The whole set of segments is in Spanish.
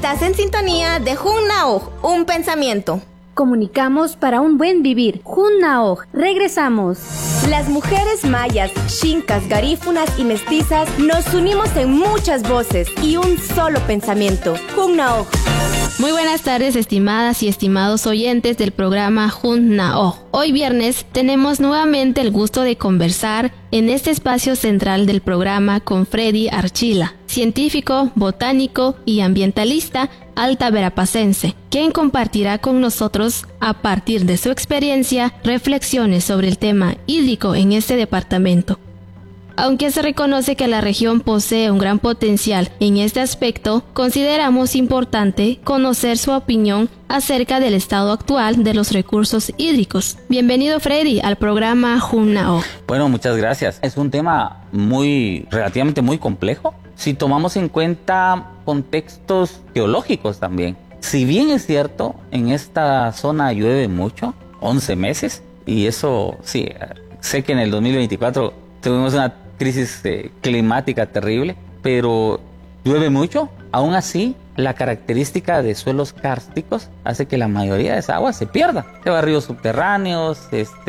Estás en sintonía de Junnaoj, un pensamiento. Comunicamos para un buen vivir. Junnaoj, regresamos. Las mujeres mayas, xincas, garífunas y mestizas nos unimos en muchas voces y un solo pensamiento. Junnaoj. Muy buenas tardes, estimadas y estimados oyentes del programa Junnaoj. Hoy viernes tenemos nuevamente el gusto de conversar en este espacio central del programa con Freddy Archila, científico, botánico y ambientalista altaverapacense, quien compartirá con nosotros, a partir de su experiencia, reflexiones sobre el tema hídrico en este departamento. Aunque se reconoce que la región posee un gran potencial en este aspecto, consideramos importante conocer su opinión acerca del estado actual de los recursos hídricos. Bienvenido, Freddy, al programa Junnaoj. Bueno, muchas gracias. Es un tema relativamente muy complejo, si tomamos en cuenta contextos geológicos también. Si bien es cierto, en esta zona llueve mucho, 11 meses, y eso sí, sé que en el 2024 tuvimos una crisis climática terrible, pero llueve mucho. Aún así, la característica de suelos kársticos hace que la mayoría de esa agua se pierda. Se va a ríos subterráneos,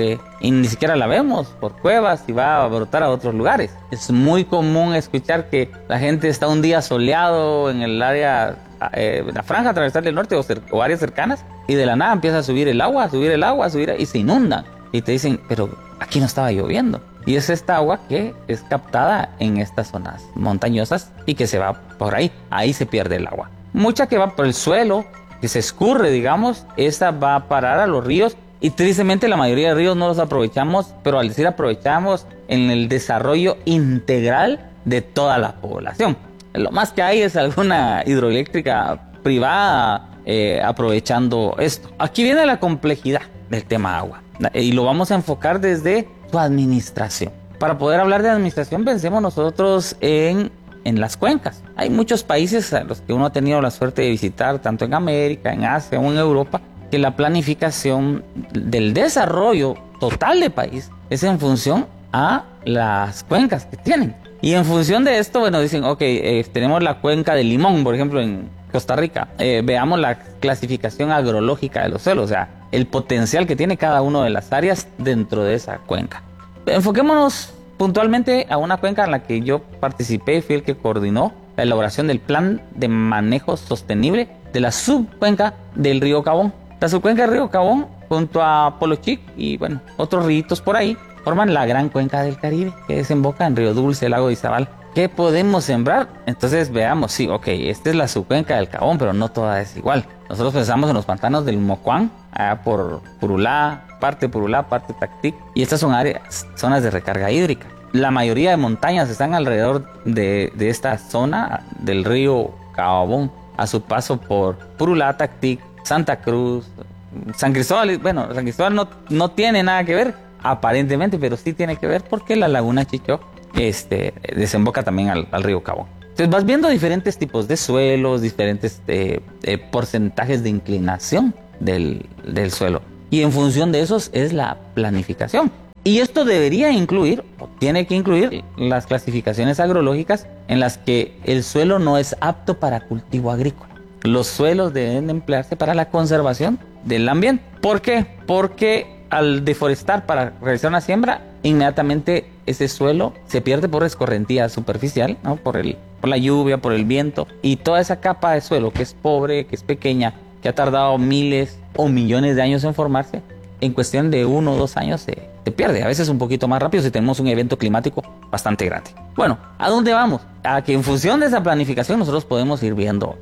y ni siquiera la vemos por cuevas y va a brotar a otros lugares. Es muy común escuchar que la gente está un día soleado en el área, la franja transversal del norte o áreas cercanas, y de la nada empieza a subir el agua, y se inundan. Y te dicen, pero aquí no estaba lloviendo. Y es esta agua que es captada en estas zonas montañosas y que se va por ahí. Ahí se pierde el agua. Mucha que va por el suelo, que se escurre, digamos, esa va a parar a los ríos. Y tristemente la mayoría de ríos no los aprovechamos, pero al decir aprovechamos, en el desarrollo integral de toda la población. Lo más que hay es alguna hidroeléctrica privada aprovechando esto. Aquí viene la complejidad del tema agua. Y lo vamos a enfocar desde su administración. Para poder hablar de administración, pensemos nosotros en las cuencas. Hay muchos países a los que uno ha tenido la suerte de visitar, tanto en América, en Asia o en Europa, que la planificación del desarrollo total del país es en función a las cuencas que tienen. Y en función de esto, bueno, dicen, tenemos la cuenca de Limón, por ejemplo, en Costa Rica. Veamos la clasificación agrológica de los suelos, o sea, el potencial que tiene cada una de las áreas dentro de esa cuenca. Enfoquémonos puntualmente a una cuenca en la que yo participé, fui el que coordinó la elaboración del plan de manejo sostenible de la subcuenca del río Cabón. La subcuenca del río Cabón, junto a Polochic y bueno, otros ríos por ahí, forman la gran cuenca del Caribe, que desemboca en Río Dulce, Lago de Izabal. ¿Qué podemos sembrar? Entonces veamos, sí, esta es la subcuenca del Cabón, pero no toda es igual. Nosotros pensamos en los pantanos del Mocuán, allá por Purulá, parte Tactic, y estas son zonas de recarga hídrica. La mayoría de montañas están alrededor de esta zona del río Cabón, a su paso por Purulá, Tactic, Santa Cruz, San Cristóbal. Bueno, San Cristóbal no tiene nada que ver, aparentemente, pero sí tiene que ver porque la laguna Chichó desemboca también al río Cabón. Entonces vas viendo diferentes tipos de suelos, diferentes porcentajes de inclinación del suelo. Y en función de esos es la planificación. Y esto debería incluir, o tiene que incluir, las clasificaciones agrológicas en las que el suelo no es apto para cultivo agrícola. Los suelos deben emplearse para la conservación del ambiente. ¿Por qué? Porque al deforestar para realizar una siembra, inmediatamente ese suelo se pierde por escorrentía superficial, ¿no? Por la lluvia, por el viento, y toda esa capa de suelo que es pobre, que es pequeña, que ha tardado miles o millones de años en formarse, en cuestión de 1 o 2 años se pierde, a veces un poquito más rápido si tenemos un evento climático bastante grande. Bueno, ¿a dónde vamos? A que en función de esa planificación nosotros podemos ir viendo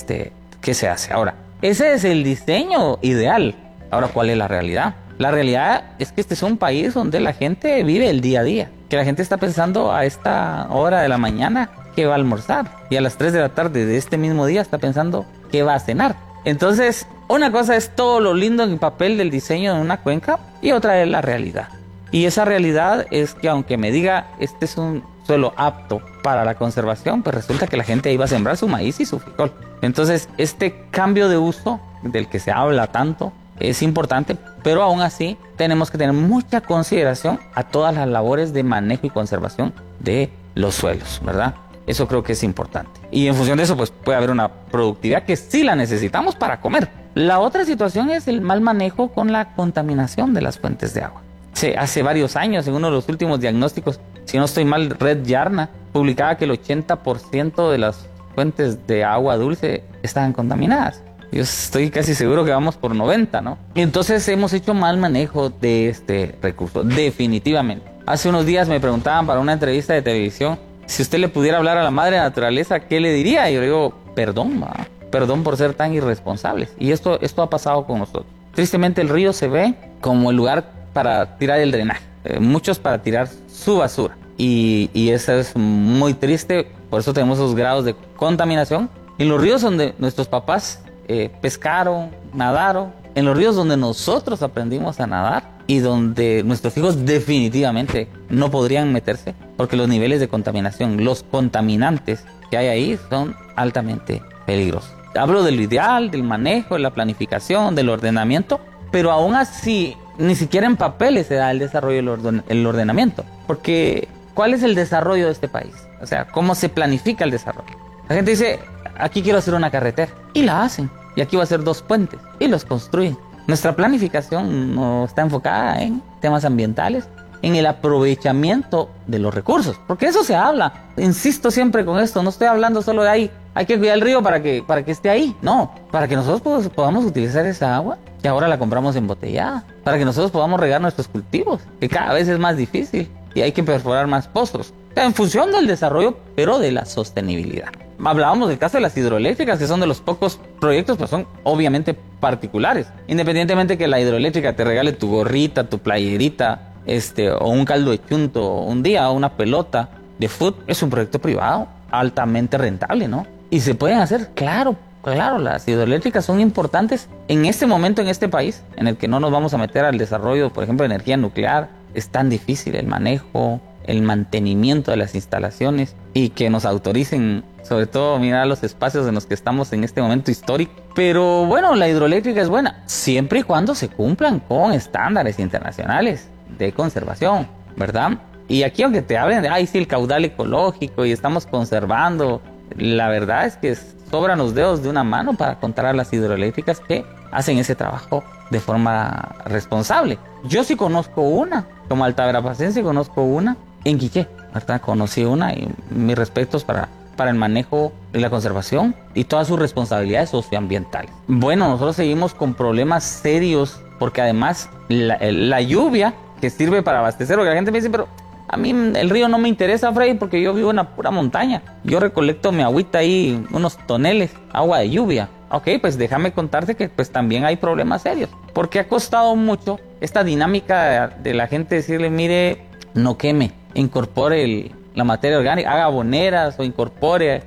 qué se hace. Ahora, ese es el diseño ideal. Ahora, ¿cuál es la realidad? La realidad es que este es un país donde la gente vive el día a día, que la gente está pensando a esta hora de la mañana qué va a almorzar, y a las 3 de la tarde de este mismo día está pensando qué va a cenar. Entonces, una cosa es todo lo lindo en el papel del diseño de una cuenca y otra es la realidad. Y esa realidad es que aunque me diga este es un suelo apto para la conservación, pues resulta que la gente iba a sembrar su maíz y su frijol. Entonces, este cambio de uso del que se habla tanto es importante, pero aún así tenemos que tener mucha consideración a todas las labores de manejo y conservación de los suelos, ¿verdad? Eso creo que es importante. Y en función de eso, pues puede haber una productividad que sí la necesitamos para comer. La otra situación es el mal manejo con la contaminación de las fuentes de agua. Hace varios años, en uno de los últimos diagnósticos, si no estoy mal, Red Yarna publicaba que el 80% de las fuentes de agua dulce estaban contaminadas. Yo estoy casi seguro que vamos por 90, ¿no? Y entonces hemos hecho mal manejo de este recurso, definitivamente. Hace unos días me preguntaban para una entrevista de televisión, si usted le pudiera hablar a la madre naturaleza, ¿qué le diría? Y yo le digo, perdón por ser tan irresponsables. Y esto ha pasado con nosotros. Tristemente el río se ve como el lugar para tirar el drenaje, muchos para tirar su basura. Y eso es muy triste, por eso tenemos esos grados de contaminación. En los ríos donde nuestros papás pescaron, nadaron, en los ríos donde nosotros aprendimos a nadar y donde nuestros hijos definitivamente no podrían meterse porque los niveles de contaminación, los contaminantes que hay ahí son altamente peligrosos. Hablo del ideal, del manejo, de la planificación, del ordenamiento, pero aún así ni siquiera en papeles se da el desarrollo del ordenamiento. Porque ¿cuál es el desarrollo de este país? O sea, ¿cómo se planifica el desarrollo? La gente dice, aquí quiero hacer una carretera y la hacen. Y aquí va a ser 2 puentes y los construyen. Nuestra planificación no está enfocada en temas ambientales, en el aprovechamiento de los recursos, porque eso se habla. Insisto siempre con esto, no estoy hablando solo de ahí, hay que cuidar el río para que esté ahí. No, para que nosotros podamos utilizar esa agua, que ahora la compramos embotellada, para que nosotros podamos regar nuestros cultivos, que cada vez es más difícil y hay que perforar más pozos. O sea, en función del desarrollo, pero de la sostenibilidad. Hablábamos del caso de las hidroeléctricas, que son de los pocos proyectos, pues son obviamente particulares. Independientemente que la hidroeléctrica te regale tu gorrita, tu playerita, o un caldo de chunto un día, o una pelota de fútbol, es un proyecto privado, altamente rentable, ¿no? Y se pueden hacer, claro, las hidroeléctricas son importantes en este momento en este país, en el que no nos vamos a meter al desarrollo, por ejemplo, de energía nuclear. Es tan difícil el manejo, el mantenimiento de las instalaciones y que nos autoricen, sobre todo, mirar los espacios en los que estamos en este momento histórico. Pero bueno, la hidroeléctrica es buena siempre y cuando se cumplan con estándares internacionales de conservación, ¿verdad? Y aquí, aunque te hablen de, sí, el caudal ecológico y estamos conservando, la verdad es que sobran los dedos de una mano para contar a las hidroeléctricas que hacen ese trabajo de forma responsable. Yo sí conozco una, como Altaverapacense conozco una en Quiché, ¿verdad? Conocí una y mis respetos para el manejo y la conservación y todas sus responsabilidades socioambientales. Bueno, nosotros seguimos con problemas serios porque además la lluvia que sirve para abastecer, porque la gente me dice, pero a mí el río no me interesa, Freddy, porque yo vivo en la pura montaña. Yo recolecto mi agüita ahí, unos toneles, agua de lluvia. Ok, pues déjame contarte que pues también hay problemas serios. Porque ha costado mucho esta dinámica de la gente decirle, mire, no queme, incorpore la materia orgánica, haga aboneras o incorpore,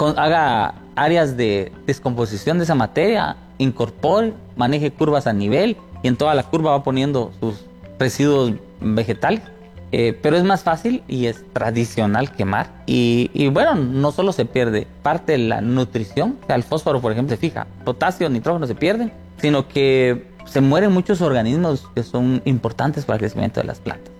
haga áreas de descomposición de esa materia, incorpore, maneje curvas a nivel y en toda la curva va poniendo sus residuos vegetales. Pero es más fácil y es tradicional quemar. Y bueno, no solo se pierde parte de la nutrición, o sea, el fósforo, por ejemplo, se fija, potasio, nitrógeno se pierden, sino que se mueren muchos organismos que son importantes para el crecimiento de las plantas.